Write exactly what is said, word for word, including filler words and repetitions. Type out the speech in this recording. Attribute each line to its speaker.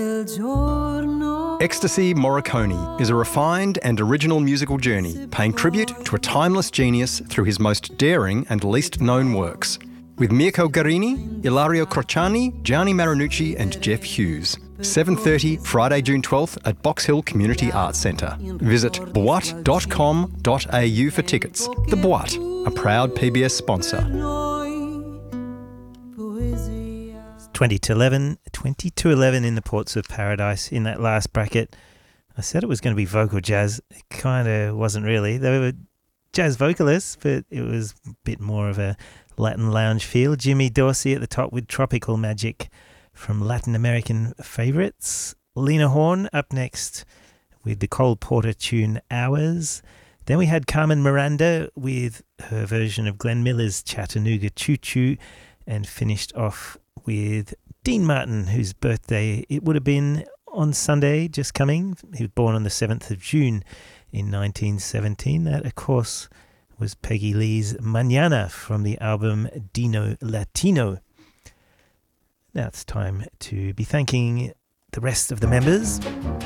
Speaker 1: Ecstasy Morricone is a refined and original musical journey, paying tribute to a timeless genius through his most daring and least known works. With Mirko Guarini, Ilario Crociani, Gianni Marinucci and Jeff Hughes. seven thirty, Friday, June twelfth at Box Hill Community Arts Centre. Visit boite dot com dot a u for tickets. The Boite, a proud P B S sponsor.
Speaker 2: twenty to eleven, twenty to eleven in the Ports of Paradise in that last bracket. I said it was going to be vocal jazz. It kind of wasn't really. They were jazz vocalists, but it was a bit more of a Latin lounge feel. Jimmy Dorsey at the top with Tropical Magic from Latin American favourites. Lena Horne up next with the Cole Porter tune Hours. Then we had Carmen Miranda with her version of Glenn Miller's Chattanooga Choo Choo, and finished off with Dean Martin, whose birthday it would have been on Sunday just coming. He was born on the seventh of June in nineteen seventeen. That, of course, was Peggy Lee's Mañana from the album Dino Latino. Now it's time to be thanking the rest of the members.